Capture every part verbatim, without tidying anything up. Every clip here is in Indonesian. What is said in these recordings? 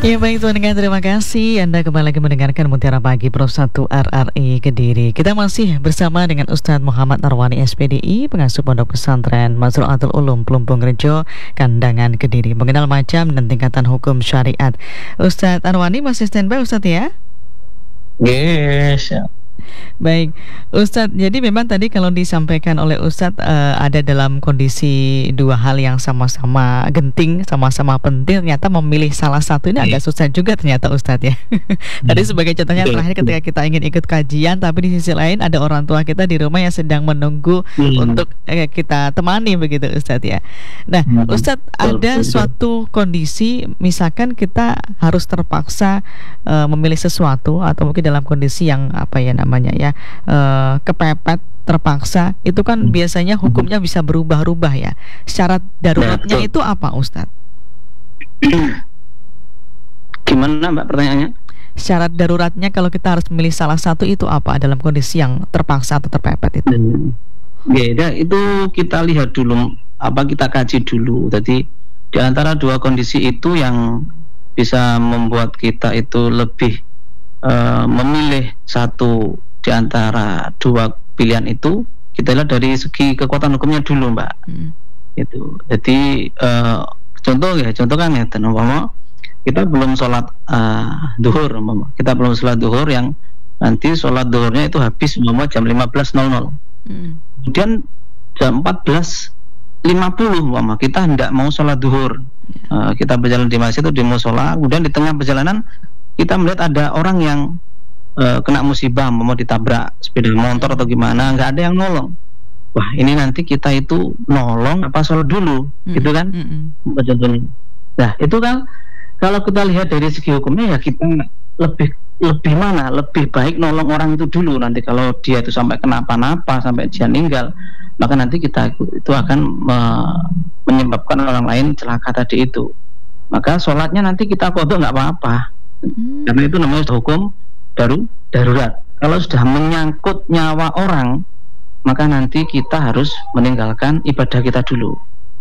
Ya baik Tuan dengan terima kasih Anda kembali lagi mendengarkan Mutiara Pagi Pro satu R R I Kediri. Kita masih bersama dengan Ustadz Muhammad Narwani S P D I, pengasuh Pondok Pesantren Mazraatul Ulum Plumpung Rejo, Kandangan Kediri, mengenal macam dan tingkatan hukum syariat. Ustadz Narwani masih standby Ustadz ya? Yes. Baik, Ustadz. Jadi memang tadi kalau disampaikan oleh Ustadz uh, ada dalam kondisi dua hal yang sama-sama genting, sama-sama penting. Ternyata memilih salah satu ini agak susah juga ternyata Ustadz ya. Tadi sebagai contohnya terakhir ketika kita ingin ikut kajian, tapi di sisi lain ada orang tua kita di rumah yang sedang menunggu hmm. untuk eh, kita temani begitu Ustadz ya. Nah, hmm. Ustadz ada suatu kondisi, misalkan kita harus terpaksa uh, memilih sesuatu atau mungkin dalam kondisi yang apa ya namanya namanya ya uh, kepepet, terpaksa, itu kan biasanya hukumnya bisa berubah-ubah ya. Syarat daruratnya itu apa Ustadz? Gimana Mbak pertanyaannya? Syarat daruratnya kalau kita harus memilih salah satu itu apa dalam kondisi yang terpaksa atau terpepet itu? Beda, itu kita lihat dulu, apa kita kaji dulu. Jadi di antara dua kondisi itu yang bisa membuat kita itu lebih Uh, memilih satu di antara dua pilihan itu, kita lihat dari segi kekuatan hukumnya dulu Mbak. hmm. Itu jadi uh, contoh ya, contoh kan ya, umpama kita belum sholat uh, duhur, umpama kita belum sholat duhur yang nanti sholat duhurnya itu habis umpama jam lima belas nol nol. hmm. Kemudian jam empat belas lima puluh umpama kita hendak mau sholat duhur. uh, kita berjalan di masjid itu di musola, kemudian di tengah perjalanan kita melihat ada orang yang uh, kena musibah, mau ditabrak sepeda motor atau gimana, nggak ada yang nolong. Wah, ini nanti kita itu nolong apa sholat dulu, mm-hmm. gitu kan? Mm-hmm. Nah, itu kan kalau kita lihat dari segi hukumnya ya kita lebih lebih mana? Lebih baik nolong orang itu dulu. Nanti kalau dia itu sampai kenapa-napa, sampai dia meninggal, maka nanti kita itu akan me- menyebabkan orang lain celaka tadi itu. Maka sholatnya nanti kita qadha nggak apa-apa. Hmm. Karena itu namanya hukum daru, darurat. Kalau sudah menyangkut nyawa orang, maka nanti kita harus meninggalkan ibadah kita dulu.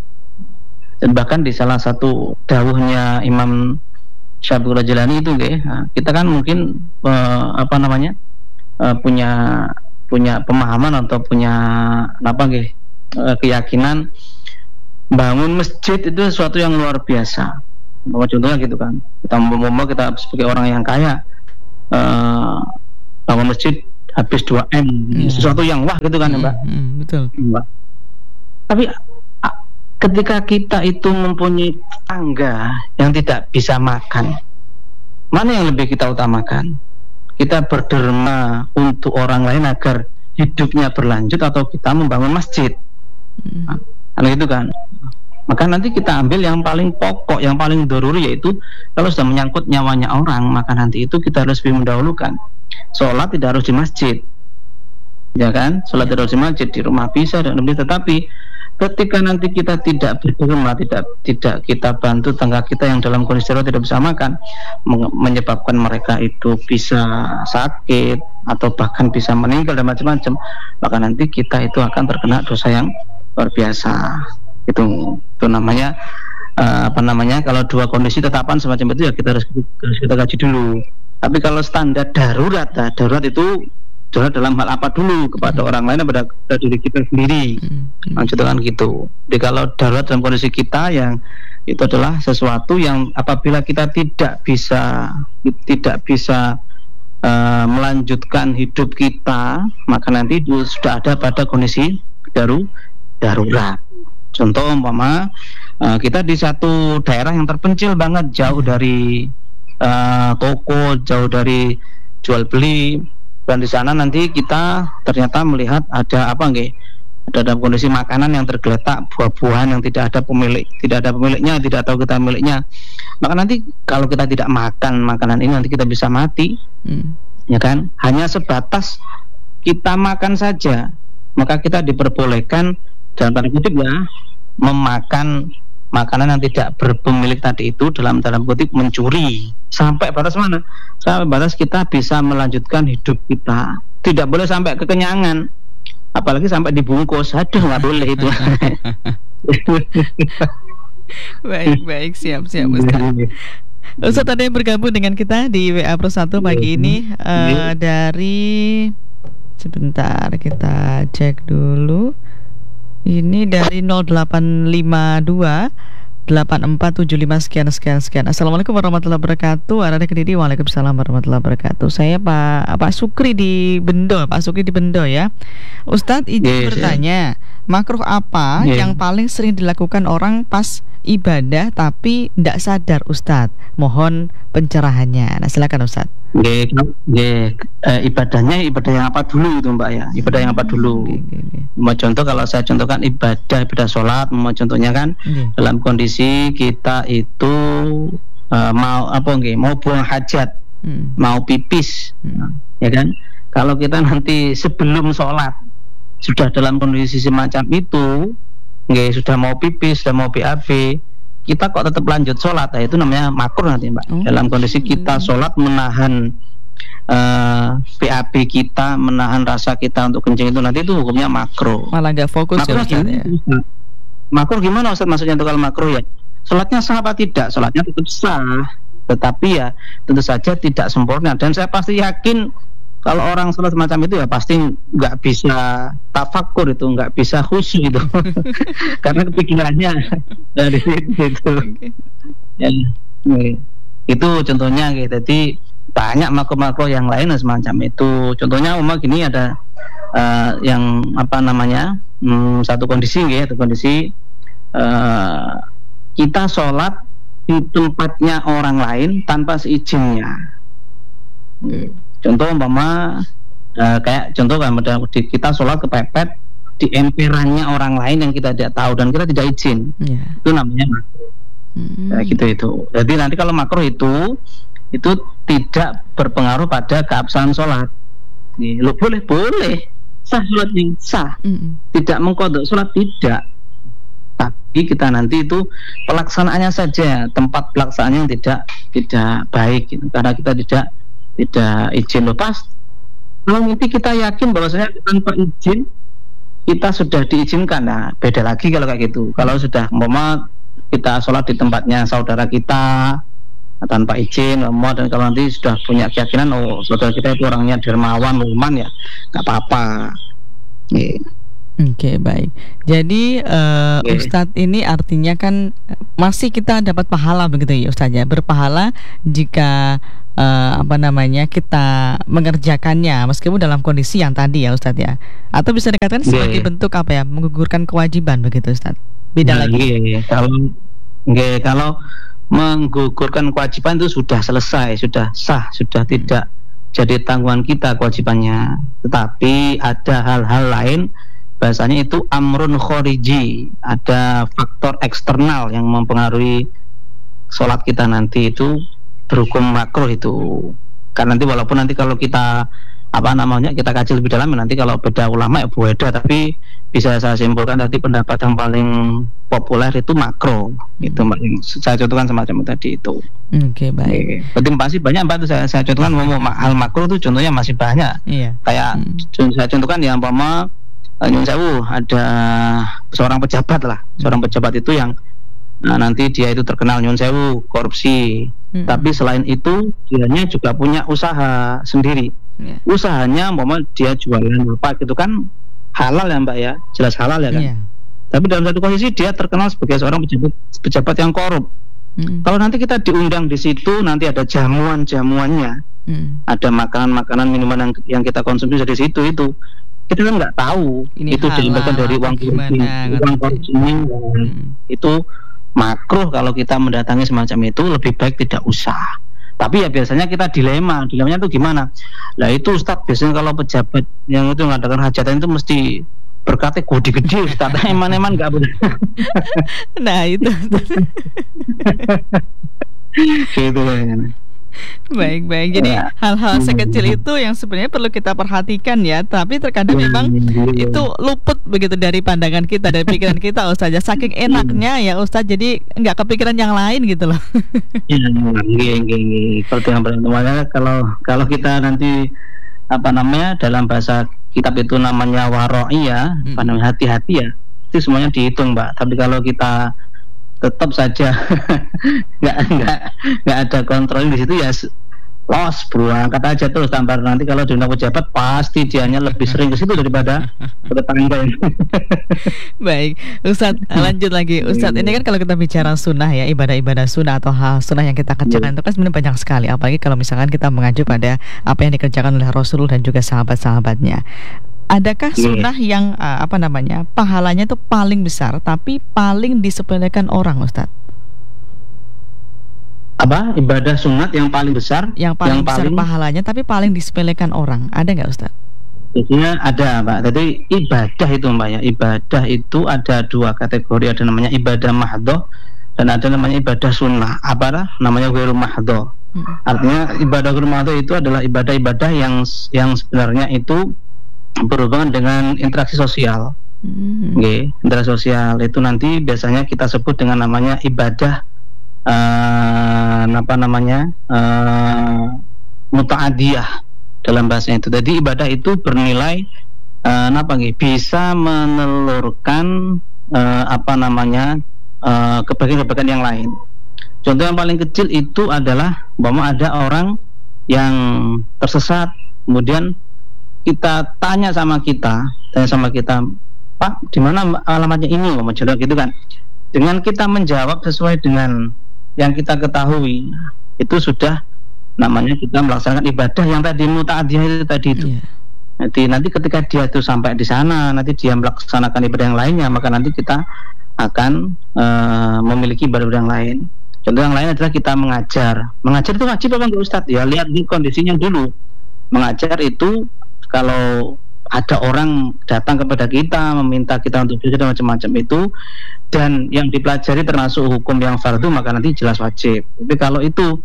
Dan bahkan di salah satu dawuhnya Imam Syabul Jalani itu, nah, kita kan mungkin eh, apa namanya eh, punya punya pemahaman atau punya apa eh, keyakinan bangun masjid itu sesuatu yang luar biasa. Contohnya gitu kan, kita mau kita sebagai orang yang kaya uh, bangun masjid habis dua M, yeah. sesuatu yang wah gitu kan, mm, Mbak. Mm, betul. Mbak. Tapi a- ketika kita itu mempunyai tangga yang tidak bisa makan, mana yang lebih kita utamakan? Kita berderma untuk orang lain agar hidupnya berlanjut, atau kita membangun masjid? Mm. Nah, gitu kan. Maka nanti kita ambil yang paling pokok, yang paling doruri, yaitu kalau sudah menyangkut nyawanya orang, maka nanti itu kita harus lebih mendahulukan. Sholat tidak harus di masjid, ya kan? Sholat tidak harus di masjid, di rumah bisa dan lebih. Tetapi ketika nanti kita tidak berderma, tidak tidak kita bantu tangga kita yang dalam kondisi darurat tidak bisa makan, menyebabkan mereka itu bisa sakit atau bahkan bisa meninggal dan macam-macam, maka nanti kita itu akan terkena dosa yang luar biasa. Itu itu namanya uh, apa namanya kalau dua kondisi tetapan semacam itu ya kita harus, harus kita kaji dulu. Tapi kalau standar darurat, nah, darurat itu darurat dalam hal apa dulu, kepada orang lain, pada, pada diri kita sendiri. Maksudnya kan gitu. Jadi kalau darurat dalam kondisi kita, yang itu adalah sesuatu yang apabila kita tidak bisa tidak bisa uh, melanjutkan hidup kita, maka nanti itu sudah ada pada kondisi daru darurat. Contoh umpama uh, kita di satu daerah yang terpencil banget, jauh dari uh, toko, jauh dari jual beli, dan di sana nanti kita ternyata melihat ada apa nggih? Ada dalam kondisi makanan yang tergeletak, buah-buahan yang tidak ada pemilik, tidak ada pemiliknya, tidak tahu kita miliknya. Maka nanti kalau kita tidak makan makanan ini, nanti kita bisa mati, hmm. ya kan? Hanya sebatas kita makan saja, maka kita diperbolehkan dalam tanda kutip ya, memakan makanan yang tidak berpemilik tadi itu, dalam tanda kutip mencuri. Sampai batas mana? Sampai batas kita bisa melanjutkan hidup kita. Tidak boleh sampai kekenyangan, apalagi sampai dibungkus. Aduh, nggak boleh itu. Baik, baik, siap, siap Ustaz. Ustaz ada yang bergabung dengan kita di W A Pro satu pagi ini uh, dari sebentar kita cek dulu. Ini dari nol delapan lima dua delapan empat tujuh lima sekian sekian sekian. Assalamualaikum warahmatullahi wabarakatuh. Arada Kediri. Waalaikumsalam warahmatullahi wabarakatuh. Saya Pak Pak Sukri di Bendo, Pak Sukri di Bendo ya. Ustadz izin yes, bertanya, yeah. makruh apa yeah. yang paling sering dilakukan orang pas ibadah tapi tidak sadar Ustadz? Mohon pencerahannya. Nah, silakan Ustadz. Nggih, nggih, eh, ibadahnya ibadah yang apa dulu itu Mbak ya? Ibadah yang apa dulu? Okay, okay, okay. Mau contoh kalau saya contohkan ibadah ibadah sholat, mau contohnya kan okay. dalam kondisi kita itu uh, mau apa nggih? Mau buang hajat, hmm. mau pipis, hmm. ya kan? Kalau kita nanti sebelum sholat sudah dalam kondisi semacam itu, nggih, sudah mau pipis, sudah mau B A B, kita kok tetap lanjut sholat, nah itu namanya makruh nanti Mbak. Oh. Dalam kondisi kita sholat menahan uh, B A B kita, menahan rasa kita untuk kencing itu, nanti itu hukumnya makruh. Malah gak fokus makruh ya, gimana, ya? Makruh gimana Ustaz maksudnya itu kalau makruh ya? Sholatnya sah apa tidak? Sholatnya tetap sah, tetapi ya tentu saja tidak sempurna. Dan saya pasti yakin kalau orang sholat semacam itu ya pasti nggak bisa tafakur itu, nggak bisa khusyuk itu, karena kepikirannya dari situ. Ya, itu contohnya gitu. Jadi banyak makro-makro yang lain semacam itu. Contohnya umum gini ada uh, yang apa namanya hmm, satu kondisi gitu, kondisi uh, kita sholat di tempatnya orang lain tanpa seizinnya. Hmm. Contoh umpama uh, kayak contoh kan kita sholat kepepet di emperannya orang lain yang kita tidak tahu dan kita tidak izin, yeah. itu namanya makruh. Hmm. Kayak gitu itu. Jadi nanti kalau makruh itu itu tidak berpengaruh pada keabsahan sholat. Nih, lo boleh boleh sah sholat yang sah, hmm. tidak mengkodok sholat tidak. Tapi kita nanti itu pelaksanaannya saja, tempat pelaksanaannya yang tidak tidak baik gitu, karena kita tidak tidak izin lepas. Kalau nanti kita yakin bahwasanya tanpa izin kita sudah diizinkan, nah beda lagi kalau kayak gitu. Kalau sudah umpama kita sholat di tempatnya saudara kita tanpa izin, umpama, dan kalau nanti sudah punya keyakinan oh saudara kita itu orangnya dermawan, luman ya nggak apa-apa. Yeah. Oke, okay, baik. Jadi uh, okay. Ustadz ini artinya kan masih kita dapat pahala begitu ya Ustadz ya, berpahala jika uh, apa namanya kita mengerjakannya meskipun dalam kondisi yang tadi ya Ustadz ya, atau bisa dikatakan sebagai yeah. bentuk apa ya, menggugurkan kewajiban begitu Ustadz. Beda nah, lagi. Yeah. Kalau okay, kalau menggugurkan kewajiban itu sudah selesai, sudah sah, sudah hmm. tidak jadi tanggungan kita kewajibannya. Tetapi ada hal-hal lain, bahasanya itu amrun khoriji, ada faktor eksternal yang mempengaruhi sholat kita nanti itu berhukum makruh itu. Karena nanti walaupun nanti kalau kita apa namanya kita kaji lebih dalam nanti kalau beda ulama ya beda, tapi bisa saya simpulkan tadi pendapat yang paling populer itu makruh itu Mbak, saya contohkan semacam tadi itu. Oke, okay, baik. Berarti pasti banyak Mbak, saya saya contohkan mau hal makruh itu contohnya masih banyak. Iya. Kayak hmm. saya contohkan ya umpama Nyun Sewu ada seorang pejabat lah, hmm. seorang pejabat itu yang nah, nanti dia itu terkenal Nyun Sewu korupsi, hmm. tapi selain itu dianya juga punya usaha sendiri, yeah. usahanya umpama dia jualan apa gitu kan halal ya Mbak ya, jelas halal ya kan, yeah. tapi dalam satu posisi dia terkenal sebagai seorang pejabat pejabat yang korup. hmm. Kalau nanti kita diundang di situ nanti ada jamuan-jamuannya, hmm. ada makanan-makanan minuman yang, yang kita konsumsi dari situ itu kita kan nggak tahu ini itu diambilkan dari uang korupsi, uang korupsinya hmm. itu makruh. Kalau kita mendatangi semacam itu lebih baik tidak usah. Tapi ya biasanya kita dilema, dilemanya itu gimana? Lah itu Ustadz biasanya kalau pejabat yang itu mengadakan hajatan itu mesti berkatnya gede-gede Ustadz, eman-eman nggak boleh. Nah itu gitu kan. Baik, baik. Jadi ya. hal-hal sekecil itu yang sebenarnya perlu kita perhatikan ya. Tapi terkadang memang itu luput begitu dari pandangan kita, dari pikiran kita Ustaz. Saking enaknya ya Ustaz, jadi nggak kepikiran yang lain gitu loh. Iya, pertama kalau kalau kita nanti apa namanya dalam bahasa kitab itu namanya waro'i ya, hmm. apa namanya hati-hati ya. Itu semuanya dihitung Mbak. Tapi kalau kita tetap saja nggak nggak nggak ada kontrol di situ, ya los berangkat aja terus. Tambah nanti kalau diundang pejabat pasti dianya lebih sering ke situ daripada ke tetangga. Baik, Ustadz, lanjut lagi. Ustadz, ini kan kalau kita bicara sunnah ya, ibadah-ibadah sunnah atau hal sunnah yang kita kerjakan itu kan sebenarnya banyak sekali. Apalagi kalau misalkan kita mengacu pada apa yang dikerjakan oleh Rasul dan juga sahabat-sahabatnya. Adakah sunnah yang uh, apa namanya pahalanya itu paling besar tapi paling disepelekan orang, Ustadz? Apa ibadah sunat yang paling besar, yang paling yang besar paling... pahalanya tapi paling disepelekan orang, ada nggak, Ustaz? Biasanya ada, Pak. Jadi ibadah itu, Mbak ya, ibadah itu ada dua kategori, ada namanya ibadah mahdhah dan ada namanya ibadah sunnah. Apa namanya ghairu mahdhah? Hmm. Artinya ibadah ghairu mahdhah itu adalah ibadah-ibadah yang yang sebenarnya itu berhubungan dengan interaksi sosial. Hmm. Oke, interaksi sosial itu nanti biasanya kita sebut dengan namanya ibadah Uh, apa namanya uh, muta'adiyah dalam bahasa itu. Jadi ibadah itu bernilai uh, apa nih bisa menelurkan uh, apa namanya uh, kebaikan-kebaikan yang lain. Contoh yang paling kecil itu adalah bahwa ada orang yang tersesat, kemudian kita tanya sama kita, tanya sama kita, Pak, di mana alamatnya ini, mau jodoh gitu kan? Dengan kita menjawab sesuai dengan yang kita ketahui, itu sudah namanya kita melaksanakan ibadah yang tadi muta'adiyah itu tadi itu. Yeah. Nanti nanti ketika dia itu sampai di sana, nanti dia melaksanakan ibadah yang lainnya, maka nanti kita akan uh, memiliki ibadah yang lain. Contoh yang lain adalah kita mengajar. Mengajar itu wajib apa enggak, Ustadz? Ya lihat di kondisinya dulu. Mengajar itu kalau ada orang datang kepada kita meminta kita untuk belajar dan macam-macam itu, dan yang dipelajari termasuk hukum yang fardu, maka nanti jelas wajib. Tapi kalau itu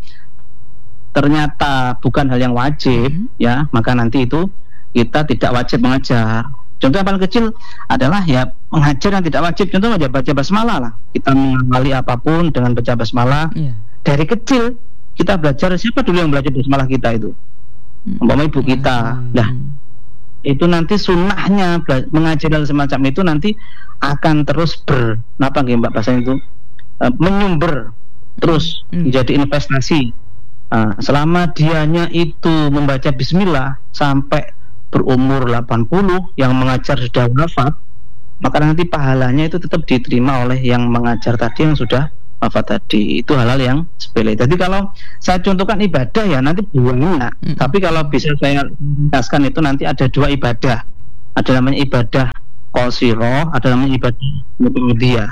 ternyata bukan hal yang wajib, hmm. ya maka nanti itu kita tidak wajib mengajar. Contoh yang paling kecil adalah ya mengajar yang tidak wajib. Contoh aja baca basmalah lah. Kita mengawali apapun dengan baca basmalah. Yeah. Dari kecil kita belajar, siapa dulu yang belajar basmalah kita itu? Umpama ibu kita. Hmm. Nah, itu nanti sunnahnya mengajar hal semacam itu nanti akan terus ber apa nggih Mbak bahasa itu uh, menyumber terus hmm. menjadi investasi. Uh, selama dianya itu membaca bismillah sampai berumur delapan puluh, yang mengajar sudah wafat, maka nanti pahalanya itu tetap diterima oleh yang mengajar tadi yang sudah wafat tadi. Itu hal-hal yang sepele. Jadi kalau saya contohkan ibadah ya nanti banyak. Hmm. Tapi kalau bisa saya jelaskan itu nanti ada dua ibadah. Ada namanya ibadah qasirah, ada namanya ibadah muta'adiyah.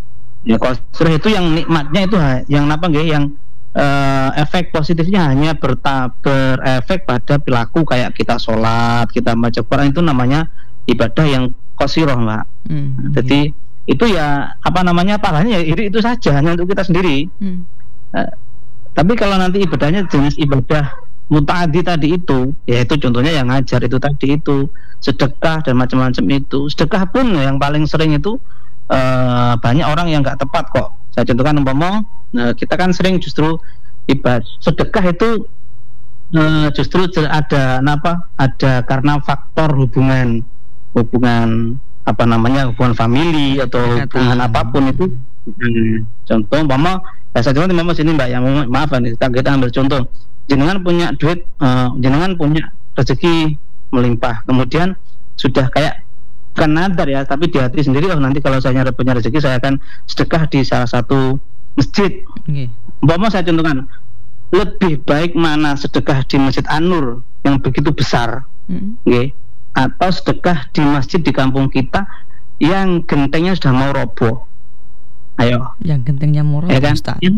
Ya qasirah itu yang nikmatnya itu yang apa nggih yang uh, efek positifnya hanya berta, berefek pada perilaku kayak kita sholat, kita baca Quran, itu namanya ibadah yang qasirah, Mbak. Hmm. Jadi itu ya apa namanya pahalanya ya itu, itu saja hanya untuk kita sendiri. Hmm. Uh, tapi kalau nanti ibadahnya jenis ibadah muta'addi tadi itu, ya itu contohnya yang ngajar itu tadi itu, sedekah dan macam-macam itu. Sedekah pun yang paling sering itu uh, banyak orang yang nggak tepat kok. Saya contohkan umpama uh, kita kan sering justru ibadah sedekah itu uh, justru ada apa? Ada karena faktor hubungan hubungan apa namanya hubungan famili atau hubungan apapun itu. Hmm. Contoh umpama ya saya contoh umpama sini Mbak yang maaf nih kita ambil contoh, jenengan punya duit, uh, jenengan punya rezeki melimpah, kemudian sudah kayak bukan nadar ya, tapi di hati sendiri, oh nanti kalau saya nyari punya rezeki saya akan sedekah di salah satu masjid. Okay. Umpama saya contohkan, lebih baik mana sedekah di Masjid An-Nur yang begitu besar, hmm. okay, atau sedekah di masjid di kampung kita yang gentengnya sudah mau roboh. Ayo. Yang gentengnya mau roboh, ya kan? Ya,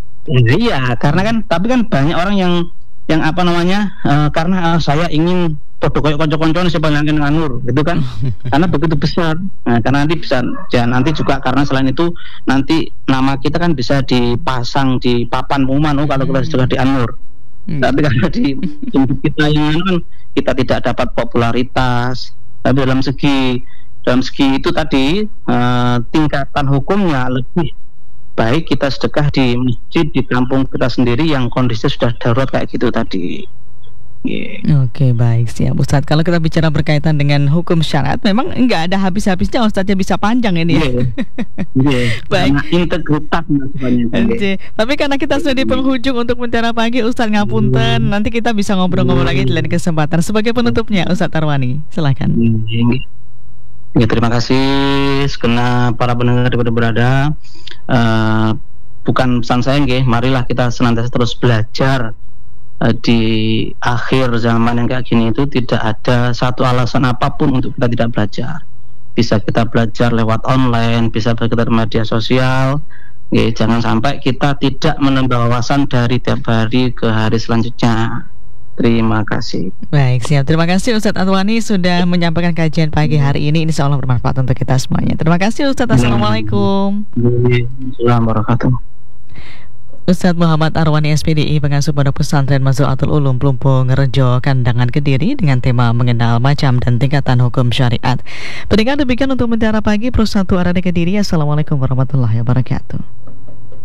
iya, karena kan tapi kan banyak orang yang yang apa namanya uh, karena uh, saya ingin podo koyo kanca-kancane sepanjang An-Nur gitu kan. Karena begitu besar. Nah, karena nanti bisa ya, nanti juga karena selain itu nanti nama kita kan bisa dipasang di papan pengumuman, oh kalau kita sedekah di An-Nur. Hmm. Tapi karena di kita yang kan kita tidak dapat popularitas, tapi dalam segi dalam segi itu tadi uh, tingkatan hukumnya lebih baik kita sedekah di masjid di kampung kita sendiri yang kondisinya sudah darurat kayak gitu tadi. Yeah. Oke, baik, siap Ustadz. Kalau kita bicara berkaitan dengan hukum syariat, memang nggak ada habis-habisnya Ustadznya, bisa panjang ini ya. Yeah. Yeah. Baik. Karena integritas maksudnya. Oke. Tapi karena kita sudah di penghujung untuk Mutiara Pagi, Ustadz ngapunten. Nanti kita bisa ngobrol-ngobrol lagi di lain kesempatan. Sebagai penutupnya, Ustadz Arwani, silakan. Ya, terima kasih segenap para pendengar di berada. Uh, bukan pesan saya, nggih, marilah kita senantiasa terus belajar. Uh, di akhir zaman yang kayak gini itu tidak ada satu alasan apapun untuk kita tidak belajar. Bisa kita belajar lewat online, bisa kita di media sosial. Nggih, jangan sampai kita tidak menambah wawasan dari tiap hari ke hari selanjutnya. Terima kasih. Baik, siap. Terima kasih Ustadz Arwani sudah menyampaikan kajian pagi hari ini. Insya Allah bermanfaat untuk kita semuanya. Terima kasih Ustadz. Assalamualaikum. Assalamualaikum warahmatullahi wabarakatuh. Ustadz Muhammad Arwani S P D I, pengasuh Pondok Pesantren Mazru'atul Ulum Plumpung Rejo Kandangan Kediri, dengan tema mengenal macam dan tingkatan hukum syariat. Pendengar, demikian untuk Mutiara Pagi Pro satu Arada Kediri. Assalamualaikum warahmatullahi wabarakatuh.